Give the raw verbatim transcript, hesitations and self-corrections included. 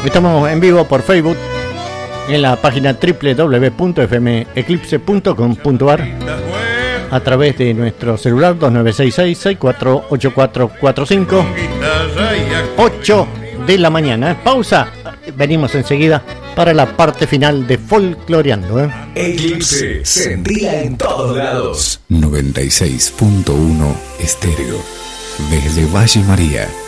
Estamos en vivo por Facebook en la página doble u doble u doble u punto f m eclipse punto com punto a r, a través de nuestro celular dos nueve seis seis, seis cuatro ocho cuatro cuatro cinco. Ocho de la mañana. Pausa. Venimos enseguida para la parte final de Folcloreando, ¿eh? Eclipse se envía en todos lados. noventa y seis punto uno Estéreo. Desde Valle María.